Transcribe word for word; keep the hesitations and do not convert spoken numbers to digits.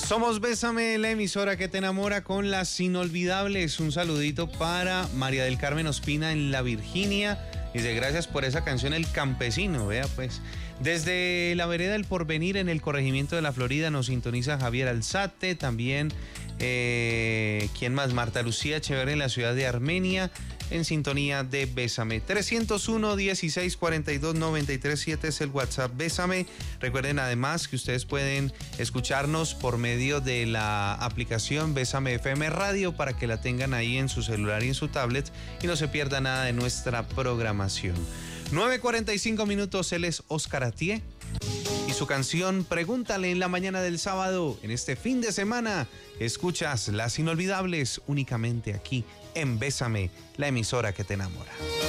Somos Bésame, la emisora que te enamora con las inolvidables. Un saludito para María del Carmen Ospina en La Virginia. Dice, gracias por esa canción El Campesino. Vea pues, desde la vereda del Porvenir en el corregimiento de La Florida nos sintoniza Javier Alzate. También, eh, ¿quién más? Marta Lucía Echeverría en la ciudad de Armenia, en sintonía de Bésame. trescientos uno, dieciséis, cuarenta y dos, noventa y tres, siete es el WhatsApp Bésame. Recuerden además que ustedes pueden escucharnos por medio de la aplicación Bésame F M Radio para que la tengan ahí en su celular y en su tablet y no se pierda nada de nuestra programación. nueve cuarenta y cinco minutos, él es Oscar Atié y su canción Pregúntale en la mañana del sábado. En este fin de semana escuchas Las Inolvidables únicamente aquí en Bésame, la emisora que te enamora.